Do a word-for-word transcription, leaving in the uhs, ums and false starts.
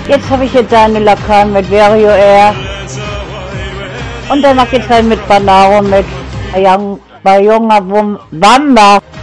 Jetzt habe ich jetzt eine Lakan mit Vario Air. Und dann mache ich jetzt halt mit Banaro mit Bayonga Bamba.